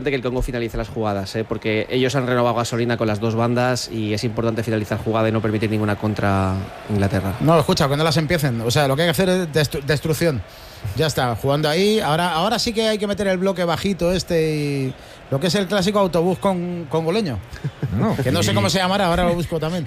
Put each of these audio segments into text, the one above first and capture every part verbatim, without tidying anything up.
que el Congo finalice las jugadas, ¿eh? Porque ellos han renovado gasolina con las dos bandas y es importante finalizar jugada y no permitir ninguna contra Inglaterra. No, escucha, cuando las empiecen, o sea, lo que hay que hacer es destru- destrucción. Ya está, jugando ahí. Ahora, ahora sí que hay que meter el bloque bajito este y lo que es el clásico autobús con, congoleño. No, que no sé cómo se llamará, ahora lo busco también.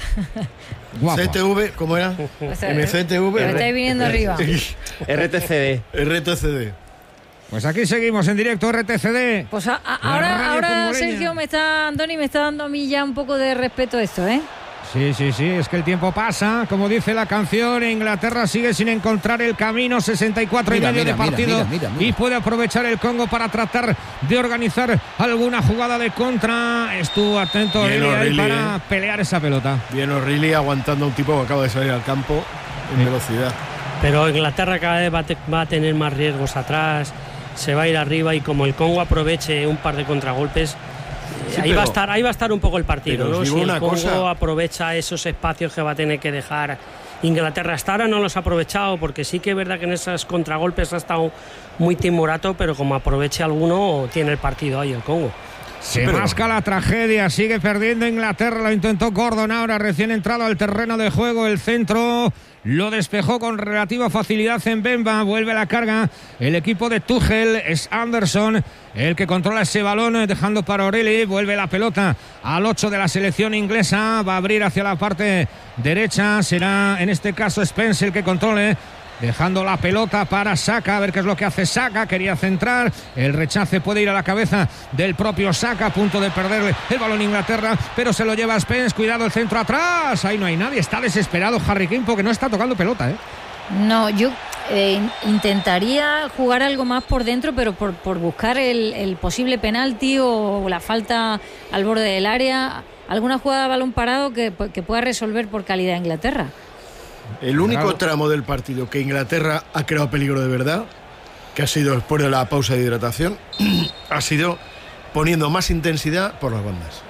C T V, ¿cómo era? O sea, M C T V. me estáis viniendo arriba. R T C D. R T C D. Pues aquí seguimos en directo R T C D. Pues a, a, ahora, ahora Sergio, me está, Andoni, me está dando a mí ya un poco de respeto esto, ¿eh? Sí, sí, sí, es que el tiempo pasa, como dice la canción. Inglaterra sigue sin encontrar el camino, sesenta y cuatro mira, y medio mira, de partido mira, mira, mira, mira. Y puede aprovechar el Congo para tratar de organizar alguna jugada de contra. Estuvo atento O'Reilly para eh. pelear esa pelota. Bien O'Reilly aguantando a un tipo que acaba de salir al campo en sí. velocidad. Pero Inglaterra cada vez va a, te, va a tener más riesgos atrás, se va a ir arriba y como el Congo aproveche un par de contragolpes, sí, ahí, pero, va a estar, ahí va a estar un poco el partido, ¿no? Si el Congo cosa... aprovecha esos espacios que va a tener que dejar Inglaterra. Hasta ahora no los ha aprovechado, porque sí que es verdad que en esos contragolpes ha estado muy timorato, pero como aproveche alguno, tiene el partido ahí el Congo. Se pero... masca la tragedia, sigue perdiendo Inglaterra, lo intentó Gordon ahora recién entrado al terreno de juego, el centro lo despejó con relativa facilidad en Bemba, vuelve la carga el equipo de Tuchel, es Anderson el que controla ese balón dejando para O'Reilly, vuelve la pelota al ocho de la selección inglesa, va a abrir hacia la parte derecha, será en este caso Spence el que controle, dejando la pelota para Saka, a ver qué es lo que hace Saka, quería centrar, el rechace puede ir a la cabeza del propio Saka, a punto de perder el balón Inglaterra, pero se lo lleva Spence, cuidado el centro atrás, ahí no hay nadie, está desesperado Harry Kane porque no está tocando pelota, ¿eh? No, yo eh, intentaría jugar algo más por dentro, pero por, por buscar el, el posible penalti o la falta al borde del área, alguna jugada de balón parado que, que pueda resolver por calidad Inglaterra. El único tramo del partido que Inglaterra ha creado peligro de verdad, que ha sido después de la pausa de hidratación, ha sido poniendo más intensidad por las bandas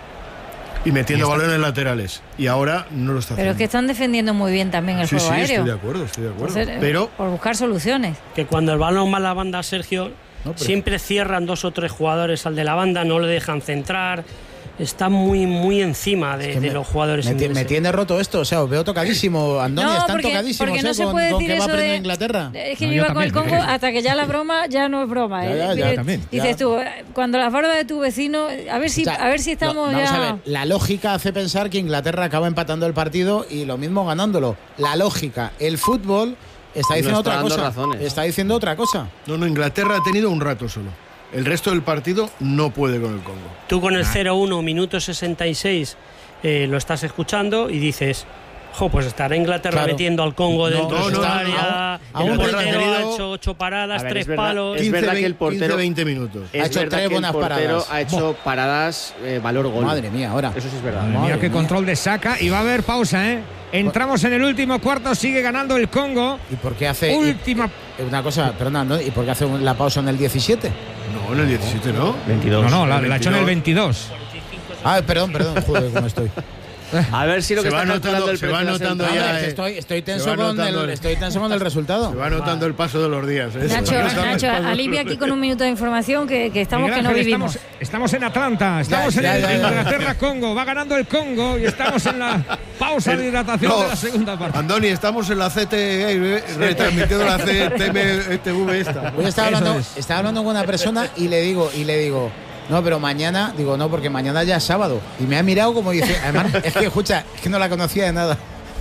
y metiendo y está... balones laterales, y ahora no lo está haciendo. Pero es que están defendiendo muy bien también el sí, juego sí, aéreo. Estoy de acuerdo, estoy de acuerdo. Entonces, pero por buscar soluciones. Que cuando el balón va a la banda, Sergio, no, pero... siempre cierran dos o tres jugadores al de la banda, no le dejan centrar. Está muy muy encima de, es que me, de los jugadores me, ingleses. Me tiene roto esto, o sea, os veo tocadísimo, Andoni, no, están porque, tocadísimos porque no ¿eh? se con, puede con decir que va eso a de Inglaterra. Es que no, yo iba yo con el Congo también. hasta que ya la broma ya no es broma. Ya, ¿eh? ya, ya, también, dices ya. tú, cuando la barba de tu vecino, a ver si, o sea, a ver si estamos no, ya... Vamos a ver, la lógica hace pensar que Inglaterra acaba empatando el partido y lo mismo ganándolo. La lógica, el fútbol está diciendo está otra cosa. Razones. Está diciendo otra cosa. No, no, Inglaterra ha tenido un rato solo. El resto del partido no puede con el Congo. Tú con el cero uno, minuto sesenta y seis, eh, lo estás escuchando y dices, jo, pues estará Inglaterra claro. metiendo al Congo no, dentro no, de su no, área, a, a el portero tenido... ha hecho ocho paradas, ver, tres es verdad, palos. Es verdad que el portero... quince veinte minutos. Es ha hecho verdad tres que buenas el portero paradas. ha hecho paradas eh, valor gol. Madre mía, ahora. Eso sí es verdad. Madre mía, qué control de Saka. Y va a haber pausa, ¿eh? Entramos en el último cuarto, sigue ganando el Congo. ¿Y por qué hace...? Última... Y, una cosa, perdona, ¿no? ¿Y por qué hace la pausa en el diecisiete? No, en el diecisiete no. veintidós. No, no, la, la ha hecho en el veintidós. Ah, perdón, perdón, joder, cómo estoy. A ver si lo que se está va notando, el se va notando ya. Eh, estoy, estoy, tenso con el, el, estoy tenso con el resultado. Se va notando el paso de los días. ¿eh? Nacho, Nacho alivia aquí con un minuto de información que, que estamos Miguel que no Ángel, vivimos. Estamos, estamos en Atlanta, estamos ya, en, ya, el, ya, en Inglaterra-Congo, va ganando el Congo y estamos en la pausa el, de hidratación no, de la segunda parte. Andoni, estamos en la C T E, retransmitiendo la C T V esta. Hoy estaba hablando, estaba hablando con una persona y le digo, y le digo, no, pero mañana, digo, no, porque mañana ya es sábado. Y me ha mirado como dice, además, es que, escucha, es que no la conocía de nada.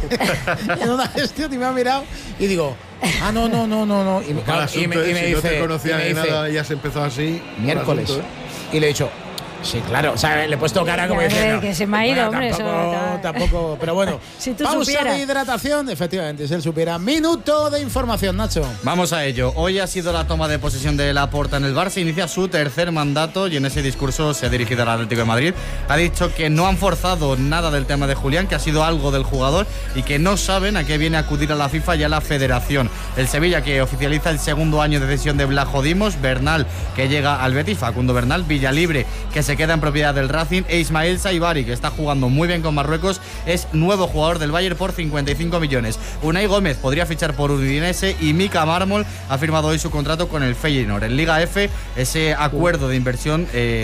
En una gestión y me ha mirado y digo, ah, no, no, no, no, no. Y, claro, y me, y me si dice, no te conocía de dice, nada, ya se empezó así. Miércoles. Asunto, ¿eh? Y le he dicho, sí, claro, o sea, le he puesto cara como diciendo, que se me ha ido, bueno, hombre, tampoco, eso, tampoco, pero bueno. Si tú pausa supieras. de hidratación, efectivamente, si él supiera. Minuto de información, Nacho. Vamos a ello. Hoy ha sido la toma de posesión de Laporta en el Barça, inicia su tercer mandato y en ese discurso se ha dirigido al Atlético de Madrid. Ha dicho que no han forzado nada del tema de Julián, que ha sido algo del jugador y que no saben a qué viene a acudir a la FIFA y a la Federación. El Sevilla, que oficializa el segundo año de cesión de Blajo Dimos, Bernal, que llega al Betis, Facundo Bernal, Villalibre, que se queda en propiedad del Racing, e Ismael Saibari, que está jugando muy bien con Marruecos, es nuevo jugador del Bayern por cincuenta y cinco millones. Unai Gómez podría fichar por Udinese y Mika Mármol ha firmado hoy su contrato con el Feyenoord. En Liga F, ese acuerdo de inversión eh,